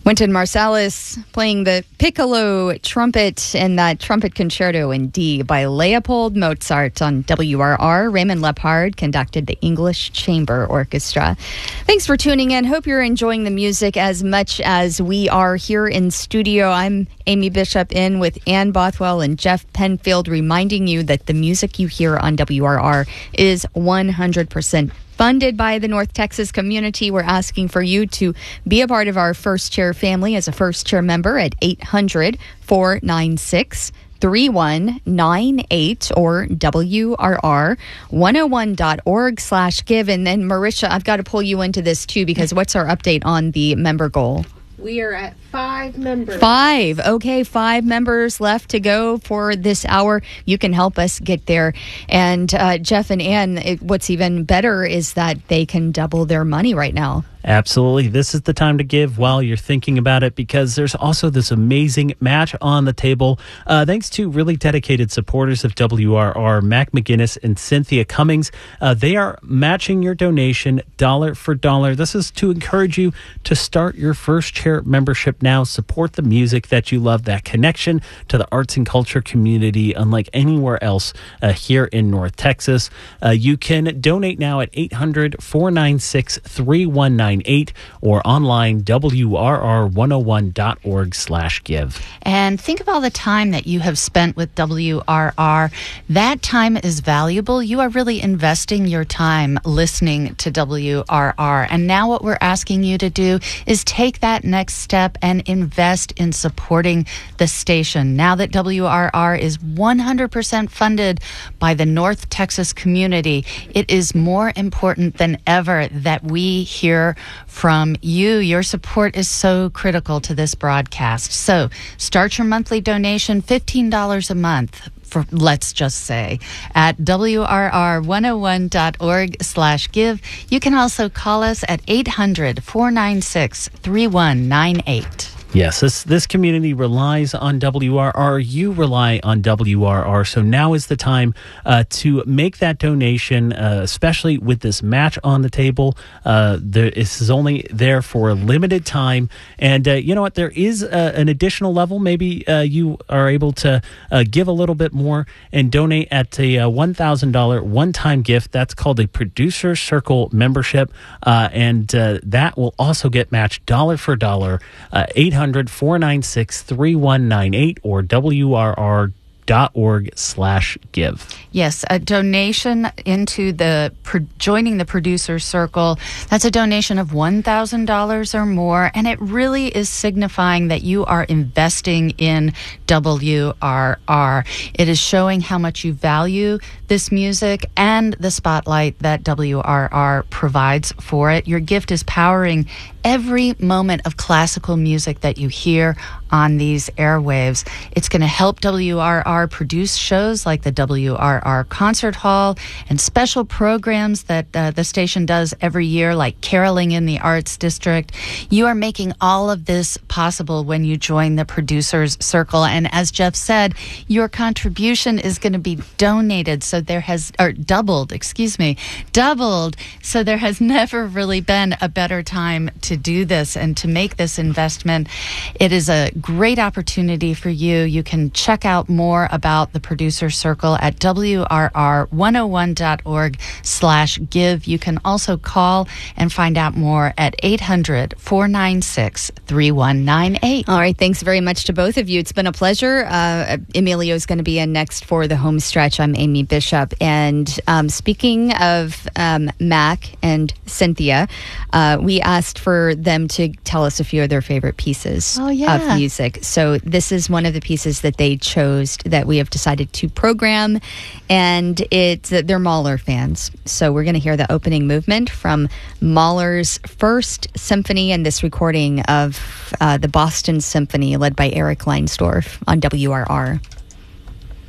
Wynton Marsalis playing the piccolo trumpet in that trumpet concerto in D by Leopold Mozart on WRR. Raymond Lepard conducted the English Chamber Orchestra. Thanks for tuning in. Hope you're enjoying the music as much as we are here in studio. I'm Amy Bishop in with Ann Bothwell and Jeff Penfield, reminding you that the music you hear on WRR is 100% funded by the North Texas community. We're asking for you to be a part of our First Chair family as a First Chair member at 800-496-3198 or WRR101.org/give. And then, Marisha, I've got to pull you into this too, because what's our update on the member goal? We are at 5 members. 5. Okay, 5 members left to go for this hour. You can help us get there. And Jeff and Ann, what's even better is that they can double their money right now. Absolutely. This is the time to give while you're thinking about it, because there's also this amazing match on the table. Thanks to really dedicated supporters of WRR, Mac McGinnis and Cynthia Cummings. They are matching your donation dollar for dollar. This is to encourage you to start your First Chair membership now. Support the music that you love, that connection to the arts and culture community unlike anywhere else here in North Texas. You can donate now at 800-496-3198 or online WRR101.org/give. And think of all the time that you have spent with WRR. That time is valuable. You are really investing your time listening to WRR. And now what we're asking you to do is take that next step and invest in supporting the station. Now that WRR is 100% funded by the North Texas community, it is more important than ever that we hear from you. Your support is so critical to this broadcast. So start your monthly donation, $15 a month, for, let's just say, at WRR101.org/give. You can also call us at 800-496-3198. Yes, this community relies on WRR. You rely on WRR. So now is the time to make that donation, especially with this match on the table. This is only there for a limited time. And you know what? There is an additional level. Maybe you are able to give a little bit more and donate at a $1,000 one-time gift. That's called a Producer Circle membership. And that will also get matched dollar for dollar. 800-496-3198 or WRR.org/give. Yes, a donation into the joining the Producer Circle. That's a donation of $1,000 or more, and it really is signifying that you are investing in WRR. It is showing how much you value this music and the spotlight that WRR provides for it. Your gift is powering every moment of classical music that you hear on these airwaves. It's going to help WRR produce shows like the WRR Concert Hall and special programs that the station does every year, like Caroling in the Arts District. You are making all of this possible when you join the Producers Circle. And as Jeff said, your contribution is going to be donated. So there has, or doubled. So there has never really been a better time to do this and to make this investment. It is a great opportunity for you. You can check out more about the Producer Circle at WRR101.org/give. You can also call and find out more at 800-496-3198. All right, thanks very much to both of you. It's been a pleasure. Emilio is going to be in next for the home stretch. I'm Amy Bishop. And speaking of Mac and Cynthia, we asked for them to tell us a few of their favorite pieces of music. So this is one of the pieces that they chose that we have decided to program, and they're Mahler fans. So we're going to hear the opening movement from Mahler's First Symphony and this recording of the Boston Symphony led by Eric Leinsdorf on WRR.